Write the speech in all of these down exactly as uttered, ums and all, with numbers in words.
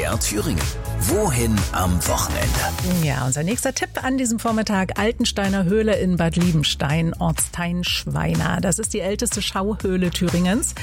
M D R Thüringen. Wohin am Wochenende? Ja, unser nächster Tipp an diesem Vormittag: Altensteiner Höhle in Bad Liebenstein, Ortsteil Schweina. Das ist die älteste Schauhöhle Thüringens.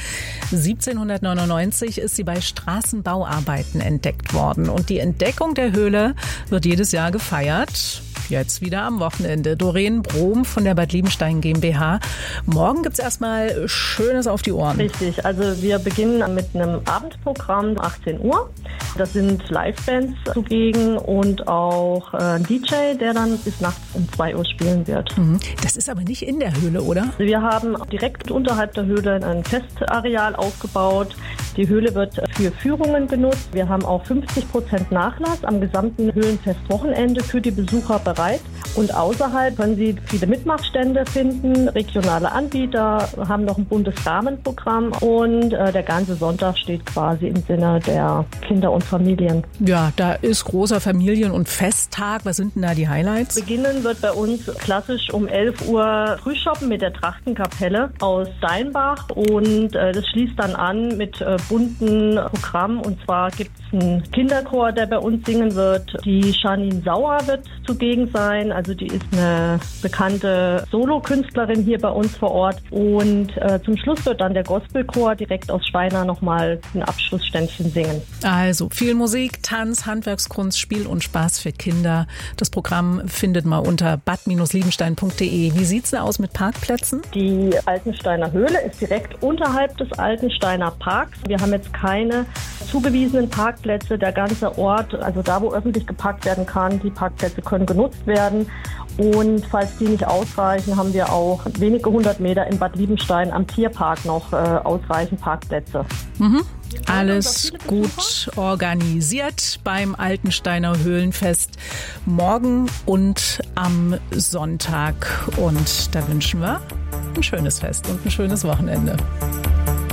siebzehnhundertneunundneunzig ist sie bei Straßenbauarbeiten entdeckt worden. Und die Entdeckung der Höhle wird jedes Jahr gefeiert. Jetzt wieder am Wochenende. Doreen Brom von der Bad Liebenstein GmbH. Morgen gibt's erstmal Schönes auf die Ohren. Richtig, also wir beginnen mit einem Abendprogramm, achtzehn Uhr. Das sind Livebands zugegen und auch ein D J, der dann bis nachts um zwei Uhr spielen wird. Das ist aber nicht in der Höhle, oder? Wir haben direkt unterhalb der Höhle ein Festareal aufgebaut. Die Höhle wird für Führungen genutzt. Wir haben auch fünfzig Prozent Nachlass am gesamten Höhlenfestwochenende für die Besucher bereit. Und außerhalb können Sie viele Mitmachstände finden, regionale Anbieter, haben noch ein buntes Rahmenprogramm und äh, der ganze Sonntag steht quasi im Sinne der Kinder und Familien. Ja, da ist großer Familien- und Festtag. Was sind denn da die Highlights? Beginnen wird bei uns klassisch um elf Uhr Frühschoppen mit der Trachtenkapelle aus Steinbach und äh, das schließt dann an mit äh, bunten Programmen. Und zwar gibt es einen Kinderchor, der bei uns singen wird. Die Janine Sauer wird zugegen sein. Also die ist eine bekannte Solokünstlerin hier bei uns vor Ort. Und äh, zum Schluss wird dann der Gospelchor direkt aus Schweina nochmal ein Abschlussständchen singen. Also viel Musik, Tanz, Handwerkskunst, Spiel und Spaß für Kinder. Das Programm findet man unter bad liebenstein punkt de. Wie sieht's denn aus mit Parkplätzen? Die Altensteiner Höhle ist direkt unterhalb des Altensteiner Parks. Wir haben jetzt keine zugewiesenen Parkplätze. Der ganze Ort, also da, wo öffentlich geparkt werden kann, die Parkplätze können genutzt werden. Und falls die nicht ausreichen, haben wir auch wenige hundert Meter in Bad Liebenstein am Tierpark noch äh, ausreichend Parkplätze. Mhm. Alles gut organisiert beim Altensteiner Höhlenfest morgen und am Sonntag. Und da wünschen wir ein schönes Fest und ein schönes Wochenende.